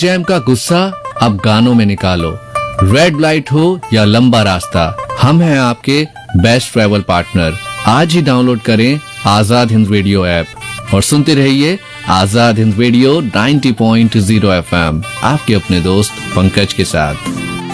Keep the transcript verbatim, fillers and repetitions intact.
Jam का गुस्सा अब गानों में निकालो। रेड लाइट हो या लंबा रास्ता, हम हैं आपके बेस्ट ट्रैवल पार्टनर। आज ही डाउनलोड करें आजाद हिंद रेडियो ऐप और सुनते रहिए आजाद हिंद रेडियो नब्बे पॉइंट शून्य एफ एम, आपके अपने दोस्त पंकज के साथ।